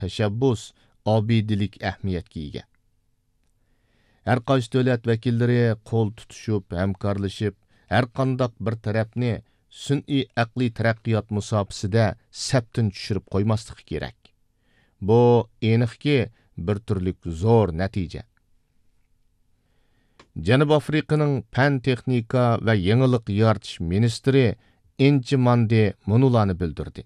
tashabbus obidilik ahamiyatga ega. Har qaysi davlat vakillari qo'l tutishib, hamkorlashib, har qanday bir tarafni sun'iy aqliy taraqqiyot musofasida saptin tushirib qo'ymasligi kerak. Bu aniqki bir turlik zo'r natija. Janub Afrikaning fan texnika va yangilik yaratish ministri Inchi Mande munularni bildirdi.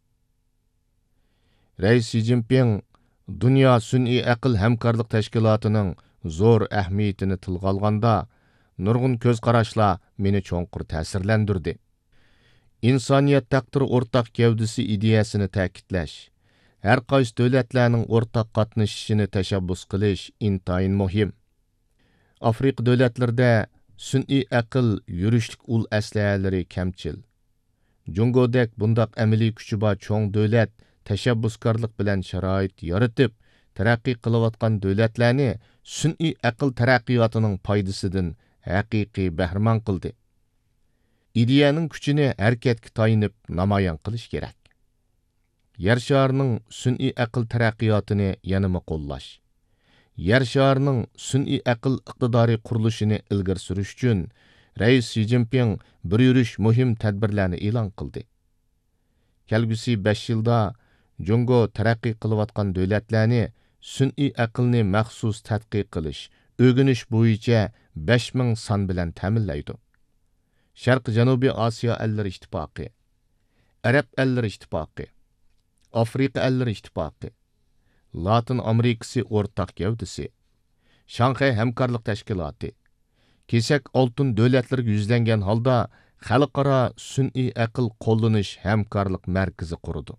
Rais Xi Jinping Dunyo sun'iy aql hamkorlik tashkilotining zo'r ahamiyatini tilga olganda, nurg'un ko'z qarashlar meni cho'nqur ta'sirlantirdi. İnsaniyat taqdiri o'rtaq gavdisi ideyasini ta'kidlash, har qaysi davlatlarning o'rtaq qatnashishini tashabbus qilish intayin muhim. Afrika davlatlarida sun'iy aql yurishlik ul aslahalari kamchil. Jungodek bundaq amaliy kuchi bor cho'ng davlat tashabbuskorlik bilan sharoit yaratib, taraqqiy qilayotgan davlatlarni sun'iy aql taraqqiyotining foydasidan haqiqiy bahramand qildi. İdeyaning kuchini harakatga tayinib namoyon qilish kerak. Yer sharining sun'iy aql taraqqiyotini yanama qo'llash. Yer sharining sun'iy aql iqtidoriy qurilishini ilgari surish uchun Rais Xi Jinping bir yurish muhim tadbirlarni e'lon qildi. Kelgusi 5 yilda Jungo taraqqiy qilayotgan davlatlarni sun'iy aqlni maxsus tadqiq qilish, o'rganish bo'yicha 5000 son bilan ta'minlaydi. Sharq Janubiy Osiyo ellari ittifoqi, Arab ellari ittifoqi, Afrika ellari ittifoqi, Latin Amerikasi o'rtaq gavdisi, Shanxay hamkorlik tashkiloti, kesak oltin davlatlarga yuzlangan holda xalqaro sun'iy aql qo'llanish hamkorlik markazi qurdi.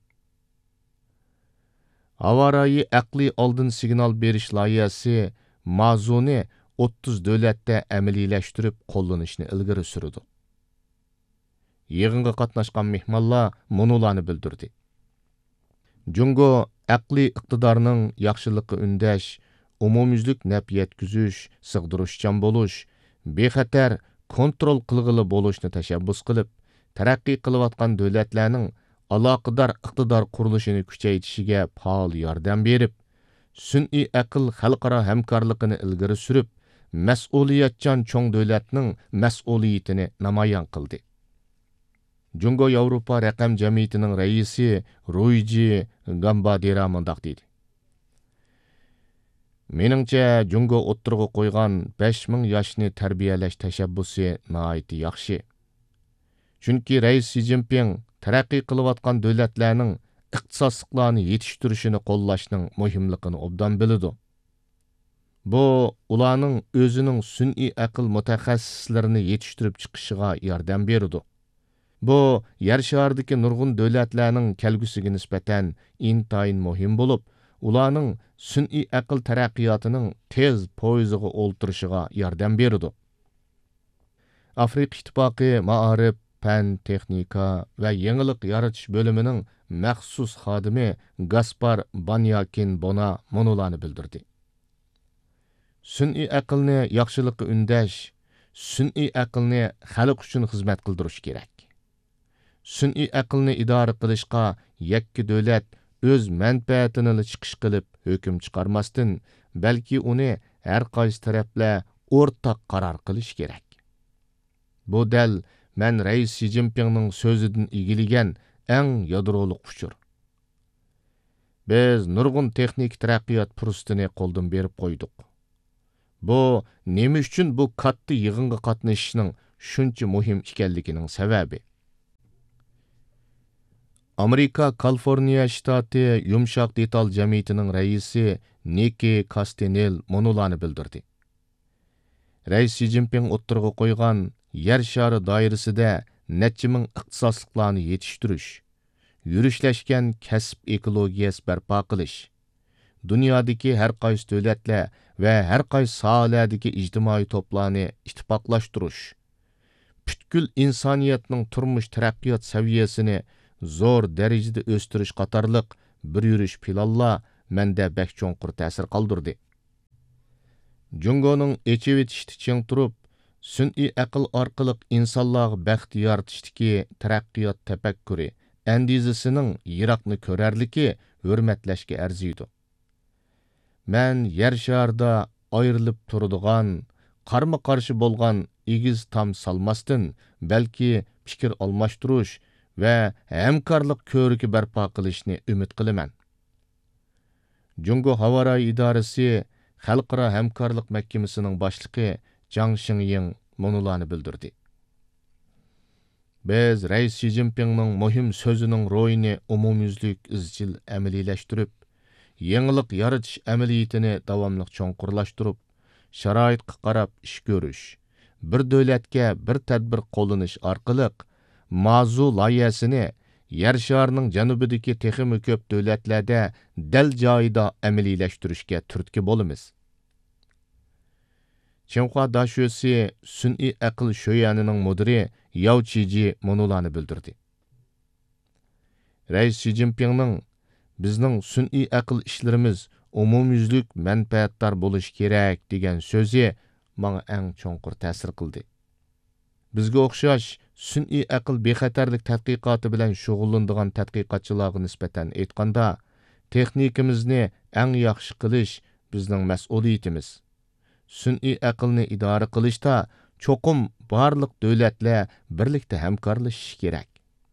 Havarayi aqliy oldin signal berish loyihasi mavzuni 30 davlatda amaliylashtirib qo'llanishni ilgari surdi. Yig'inga qatnashgan mehmonlar munularni bildirdi. Jungo aqliy iqtidorning yaxshiligiga undash, umumyuzlik naf yetkazish, sig'dirishchan bo'lish, bexatar kontrol qilg'ili bo'lishni tashabbus qilib, taraqqiy qilayotgan davlatlarning aloqador iqtidor qurilishini kuchaytirishiga faol yordam berib, sun'iy aql xalqaro hamkorligini ilgari surib, mas'uliyatchan cho'ng davlatning mas'uliyatini namoyon qildi. Jungo Yevropa raqam jamiyatining raisi Ruiji Gambadera mundaq dedi. Meningcha Jungo o'ttirg'i qo'ygan 5000 yoshni tarbiyalash tashabbusi nihoyatda yaxshi. Chunki Rais Xi Jinping taraqqiy qilayotgan davlatlarning iqtisodiyotlarni yetishtirishini qo'llashning muhimligini obdan biladi. Bu ularning o'zining sun'iy aql mutaxassislarini yetishtirib chiqishiga yordam beradi. Bu yer sharidagi nurg'un davlatlarning kelgusiga nisbatan intayin muhim bo'lib, ularning sun'iy aql taraqqiyotining tez poyziga o'ltirishiga yordam beradi. Afrika ittifoqi ma'arif, fan, texnika va yangilik yaratish bo'limining maxsus xodimi Gaspar Banyakin Bona munularni bildirdi. Sun'iy aqlni yaxshilikqa undash, sun'iy aqlni xalq uchun xizmat qildirish kerak. Sun'iy aqlni idora qilishga yakki davlat o'z manfaatini chiqish qilib hukm chiqarmasdan, balki uni har qaysi taraflar o'rtaq qaror qilish kerak. Bu dal men Rais Xi Jinpingning so'zidan egilgan eng yadroliq uchur. Biz nurg'un texnik taraqqiyot fursatini qo'ldan berib qo'ydik. Bu nima uchun bu katta yig'inga qatnashishning shuncha muhim ekanligining sababi. Amerika Kaliforniya shtati yumshoq detal jamiyatining raisi Nikki Castanel munularni bildirdi. Rais Xi Jinping o'ttirg'i qo'ygan yer shari doirasida necha ming ixtisosliklarni yetishtirish, yurishlashgan kasb ekologiyasi barpo qilish, dunyodagi har qaysi davlatlar va har qaysi sohalardagi ijtimoiy to'plarni ittifoqlashtirish, butkul insoniyatning turmush taraqqiyot saviyasini zo'r darajada o'stirish qatorliq bir yurish planlar menda bak cho'nqur ta'sir qoldirdi. Jungoning echib etishdi ching turib, sun'iy aql orqali insonlarga baxt yoritishdagi taraqqiyot tafakkuri, andizasining yiroqni ko'rarligi hürmetlashga arziydi. Men yer şarda ayrılıp turadigan, qarma-qarshi bo'lgan egiz tam salmasdan, balki fikir almashtirish va hamkorlik ko'riki barpo qilishni umid qilaman. Jungo Havara idorasi Xalqaro hamkorlik mahkamasining boshlig'i Jang Shingying munolarni bildirdi. Biz Rais Xi Jinpingning muhim so'zining ro'yini umumyuzlik izchil amaliyleştirib, yangilik yaratish amaliyatini davomli cho'nqurlashtirib, sharoitga qarab ish ko'rish, bir davlatga bir tadbir qo'llanish orqali mavzu loyihasini yer sharining janubidagi texmi ko'p davlatlarda dal joyida amaliyleştirishga turtki bo'lamiz. Çinhua Daşösi Sun'iy aql sho'yanining mudiri Yao Chiji munolarni bildirdi. Rais Xi Jinpingning bizning sun'iy aql ishlarimiz umumyuzlik manfaatdor bo'lish kerak degan so'zi menga eng cho'nqur ta'sir qildi. Bizga o'xshash sun'iy aql bexatarlik tadqiqoti bilan shug'ullanadigan tadqiqotchilarga nisbatan aytganda, texnikamizni eng yaxshi qilish bizning mas'uliyatimiz. Sun'iy aqlni idora qilishda cho'qim barliq davlatlar birlikda hamkorlashishi kerak.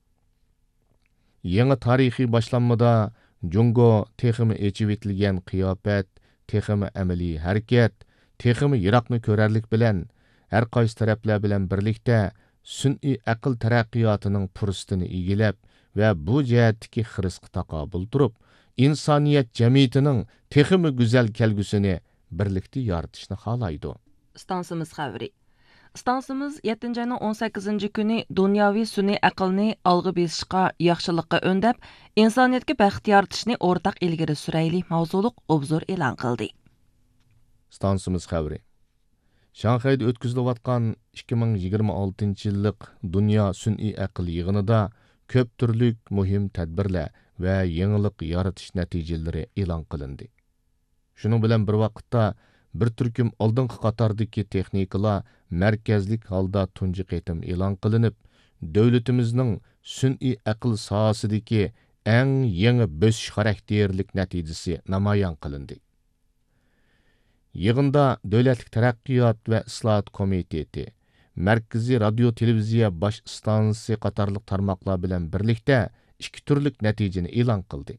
Yangi tarixiy boshlanmada Jungo texmi echib etilgan qiyofat, texmi amaliy harakat, texmi yiroqni ko'rarlik bilan har qaysi taraflar bilan birlikda sun'iy aql taraqqiyotining fursatini egilab va bu jihatdagi xirisga taqobil turib, insoniyat jamiyatining texmi go'zal kelgusini birlikda yaratishni xohlaydi. Stansimiz xabari. Stansimiz 7 ayning 18 kuni dunyoviy sun'iy aqlni olg'a besishga, yaxshilikqa o'ndab, insoniyatga baxt yaratishni o'rtaq ilgari suraylik mavzuliq obzor e'lon qildi. Stansimiz xabari. Shanxayda o'tkazilayotgan 2026-yillik Dunyo sun'iy aql yig'inida ko'p turlik muhim tadbirlar va yangilik yaratish natijalari e'lon qilindi. Shuning bilan bir vaqtda bir turkum oldingi qatordagi texnikalar markazlik holda tunji qitim e'lon qilinib, davlatimizning sun'iy aql sohasidagi eng yangi bo'sish xarakterlik natijasi namoyon qilindi. Yig'inda Davlatlik taraqqiyot va islohot komiteti, Markaziy radio televiziya bosh stansiyasi qatorliq tarmoqlar bilan birlikda ikki turlik natijani e'lon qildi.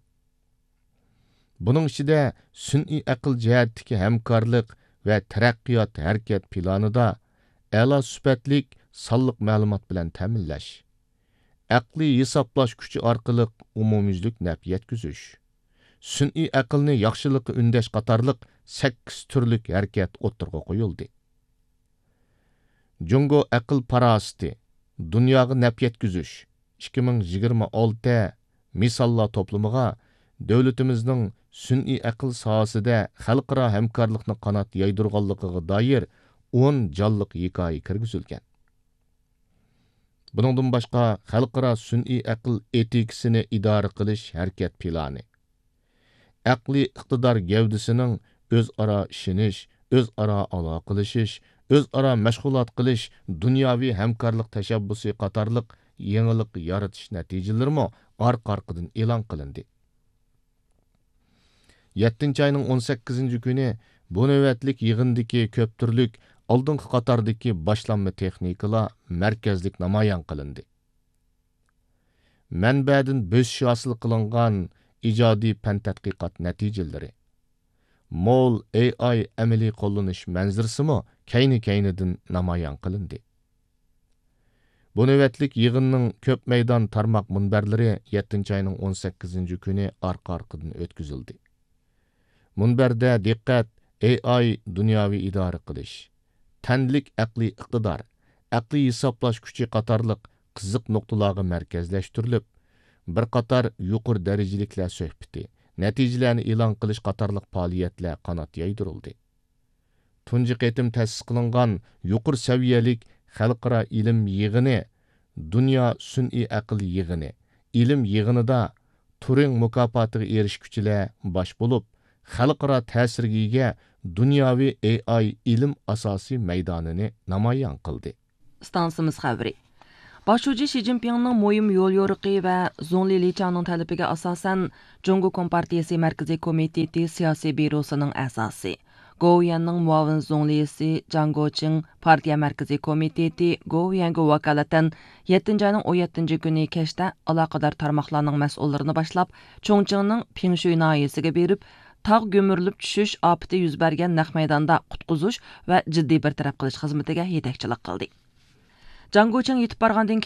Buning ichida sun'iy aql jihatdagi hamkorlik va taraqqiyot harakat planida a'lo sifatlik sonliq ma'lumot bilan ta'minlash, aqliy hisoblash kuchi orqali umumyuzlik naf yetkazish, sun'iy aqlni yaxshilikqa undash qatorliq 8 turlik harakat o'tirg'a qo'yildi. Jungo aql parasti dunyoga naf yetkazish 2026 misollar to'plamiga davlatimizning sun'iy aql sohasida xalqaro hamkorlikni qanot yaydirganligiga doir 10 jonliq hikoya kirgizilgan. Buningdan boshqa xalqaro sun'iy aql etikasini idora qilish harakat plani, aqliy iqtidor gavdasining o'zaro ishonish, o'zaro aloqalashish, o'zaro mashg'ulot qilish, dunyoviy hamkorlik tashabbusi qatorliq yangilik yaratish natijalarimi orqa-orqadan e'lon qilindi. 7 ayning 18 kuni bu navbatlik yig'indagi ko'p turlik oldingi qatordagi boshlanma texnikalar markazlik namoyon qilindi. Manbadan bo'sish hosil qilingan ijodiy fan tadqiqot natijalari, mo'l AI amaliy qo'llanish manzarasimi kayni-kaynidan namoyon qilindi. Bu navbatlik yig'inning ko'p maydon tarmoq munbarlari 7 ayning 18 kuni orqa-orqadan o'tkazildi. Munbarda diqqat AI dunyoviy idora qilish, tanlik aqliy iqtidor, aqliy hisoblash kuchi qatorliq qiziq nuqtalarga markazlashtirilib, bir qator yuqori darajaliklar suhbati, natijalarni e'lon qilish qatorliq faoliyatlar qanot yaydirildi. Tunji qitim ta'sis qilingan yuqori saviyalik xalqaro ilm yig'ini, Dunyo sun'iy aql yig'ini, ilm yig'inida Turing mukofotiga erishguchilar bosh bo'lib, xalqaro ta'sirga ega dunyoviy AI ilm asosiy maydonini namoyon qildi. Stansimiz xabari. Başçı Xi Jinpingning muhim yo'l yo'riqi va Zhongli Lichangning talabiga asosan Jungo Kompartiyasi Markaziy komiteti siyosiy bürosining a'zosi, Goviyanning muavin zonglisi Zhang Guoqing partiya markaziy komiteti Goviyanga vakolatan 7-oyning 17 kuni kechda aloqador tarmoqlarning mas'ullarini boshlab Chongqingning Pingshui noyasiga berib, tog' gömürilib tushish ofati yuz bergan naq maydonda qutqizish va jiddiy bartaraf qilish xizmatiga yetakchilik qildi. Zhang Guoqing yetib borgandan